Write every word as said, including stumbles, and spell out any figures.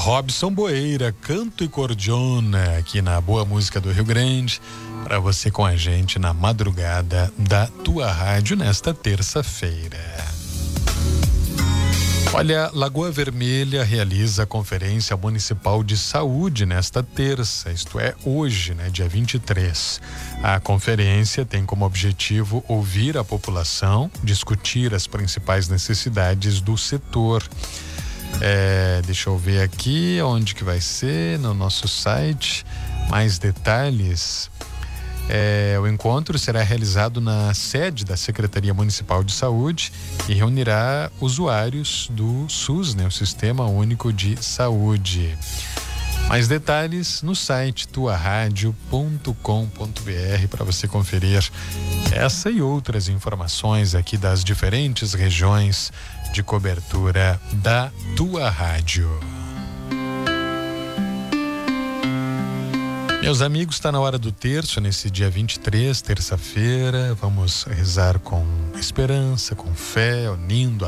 Robson Boeira, Canto e Cordiona, aqui na Boa Música do Rio Grande, para você com a gente na madrugada da tua rádio nesta terça-feira. Olha, Lagoa Vermelha realiza a Conferência Municipal de Saúde nesta terça, isto é, hoje, né, dia vinte e três. A conferência tem como objetivo ouvir a população, discutir as principais necessidades do setor. É, deixa eu ver aqui onde que vai ser, no nosso site, mais detalhes. É, o encontro será realizado na sede da Secretaria Municipal de Saúde e reunirá usuários do SUS, né, o Sistema Único de Saúde. Mais detalhes no site tua rádio ponto com ponto b r para você conferir essa e outras informações aqui das diferentes regiões de cobertura da tua rádio. Meus amigos, está na hora do terço, nesse dia vinte e três, terça-feira. Vamos rezar com esperança, com fé, unindo a